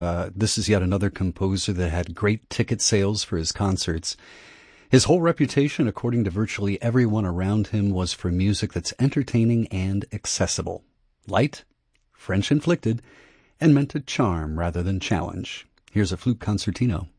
This is yet another composer that had great ticket sales for his concerts. His whole reputation, according to virtually everyone around him, was for music that's entertaining and accessible. Light, French-inflected, and meant to charm rather than challenge. Here's a flute concertino.